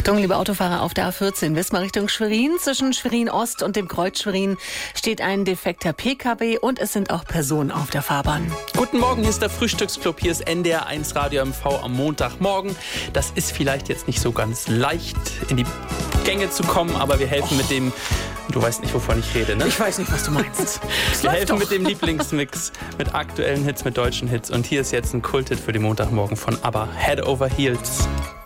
Achtung, liebe Autofahrer auf der A14, Wismar Richtung Schwerin. Zwischen Schwerin Ost und dem Kreuz Schwerin steht ein defekter PKW und es sind auch Personen auf der Fahrbahn. Guten Morgen, hier ist der Frühstücksclub, hier ist NDR 1 Radio MV am Montagmorgen. Das ist vielleicht jetzt nicht so ganz leicht, in die Gänge zu kommen, aber wir helfen mit dem... Du weißt nicht, wovon ich rede, ne? Ich weiß nicht, was du meinst. Wir helfen mit dem Lieblingsmix, mit aktuellen Hits, mit deutschen Hits. Und hier ist jetzt ein Kulthit für den Montagmorgen von ABBA, Head Over Heels.